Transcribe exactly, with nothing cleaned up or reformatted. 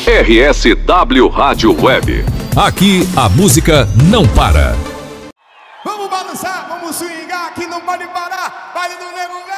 R S W Rádio Web. Aqui a música não para. Vamos balançar, vamos swingar, que não pode parar. Baile do Nego Velho.